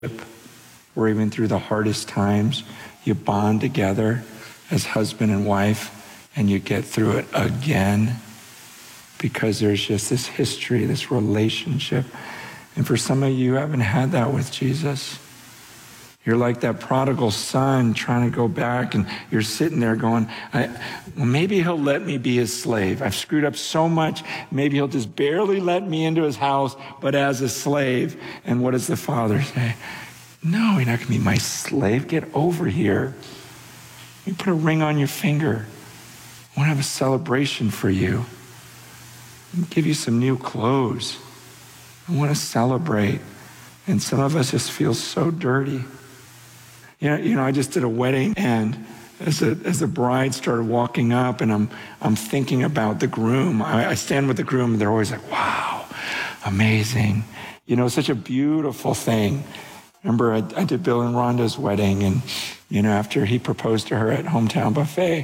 where even through the hardest times, you bond together as husband and wife, and you get through it again because there's just this history, this relationship. And for some of you haven't had that with Jesus. You're like that prodigal son trying to go back, and you're sitting there going, well, maybe he'll let me be his slave. I've screwed up so much. Maybe he'll just barely let me into his house, but as a slave. And what does the father say? No, you're not going to be my slave. Get over here. You put a ring on your finger. I want to have a celebration for you. I'll give you some new clothes. I want to celebrate. And some of us just feel so dirty. You know, I just did a wedding, and as the bride started walking up, and I'm thinking about the groom. I stand with the groom, and they're always like, wow, amazing. You know, such a beautiful thing. Remember, I did Bill and Rhonda's wedding, and, you know, after he proposed to her at Hometown Buffet,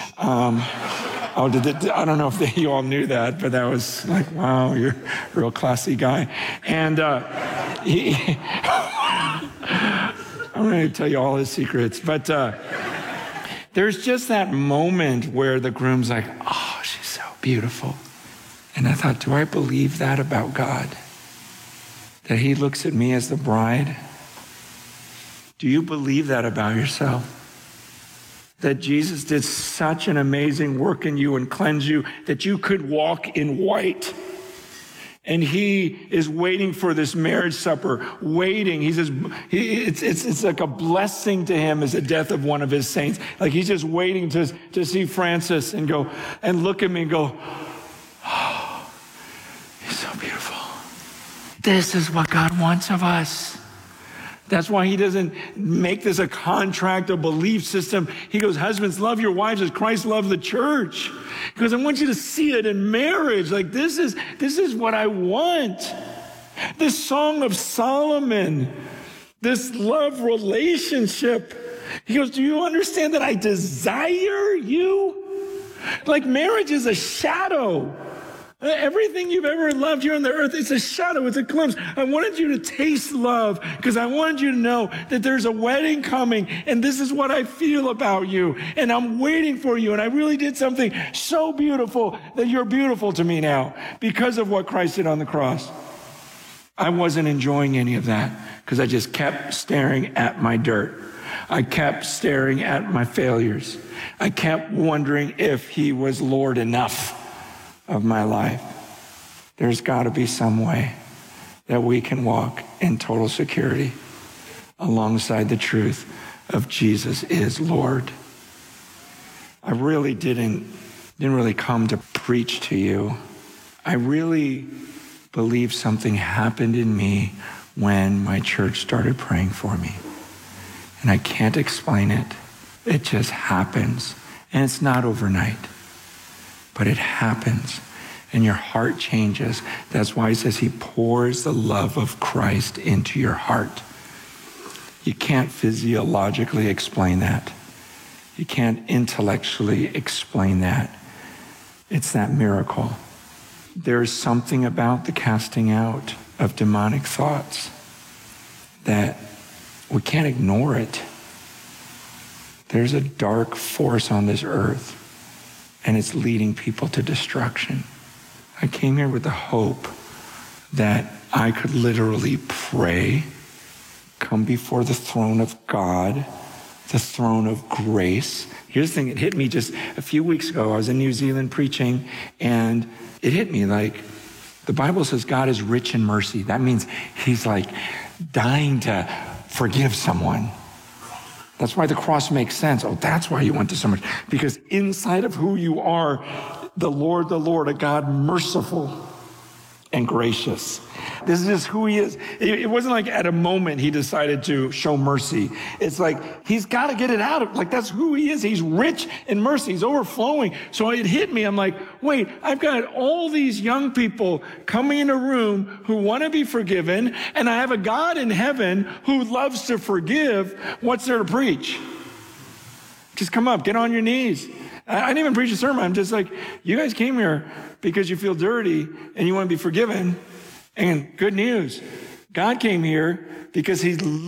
I don't know if you all knew that, but that was like, wow, you're a real classy guy. And I'm going to tell you all his secrets, but there's just that moment where the groom's like, oh, she's so beautiful. And I thought, do I believe that about God? That he looks at me as the bride? Do you believe that about yourself? That Jesus did such an amazing work in you and cleanse you that you could walk in white. And he is waiting for this marriage supper, waiting. He says, it's like a blessing to him as the death of one of his saints. Like he's just waiting to see Francis and go, and look at me and go, oh, he's so beautiful. This is what God wants of us. That's why he doesn't make this a contract, a belief system. He goes, husbands, love your wives as Christ loved the church. He goes, I want you to see it in marriage. Like this is what I want. This Song of Solomon, this love relationship. He goes, do you understand that I desire you? Like marriage is a shadow. Everything you've ever loved here on the earth, it's a shadow, it's a glimpse. I wanted you to taste love because I wanted you to know that there's a wedding coming and this is what I feel about you. And I'm waiting for you. And I really did something so beautiful that you're beautiful to me now because of what Christ did on the cross. I wasn't enjoying any of that because I just kept staring at my dirt. I kept staring at my failures. I kept wondering if he was Lord enough of my life. There's got to be some way that we can walk in total security alongside the truth of Jesus is Lord. I really didn't really come to preach to you. I really believe something happened in me when my church started praying for me. And I can't explain it. It just happens. And it's not overnight. But it happens, and your heart changes. That's why he says he pours the love of Christ into your heart. You can't physiologically explain that. You can't intellectually explain that. It's that miracle. There's something about the casting out of demonic thoughts that we can't ignore it. There's a dark force on this earth, and it's leading people to destruction. I came here with the hope that I could literally pray, come before the throne of God, the throne of grace. Here's the thing, it hit me just a few weeks ago. I was in New Zealand preaching, and it hit me like the Bible says God is rich in mercy. That means he's like dying to forgive someone. That's why the cross makes sense. Oh, that's why you went to so much. Because inside of who you are, the Lord, a God merciful and gracious. This is who he is. It wasn't like at a moment he decided to show mercy. It's like he's got to get it out. Like that's who he is. He's rich in mercy. He's overflowing. So it hit me. I'm like, wait, I've got all these young people coming in a room who want to be forgiven, and I have a God in heaven who loves to forgive. What's there to preach? Just come up, get on your knees. I didn't even preach a sermon. I'm just like, you guys came here because you feel dirty and you want to be forgiven. And good news, God came here because he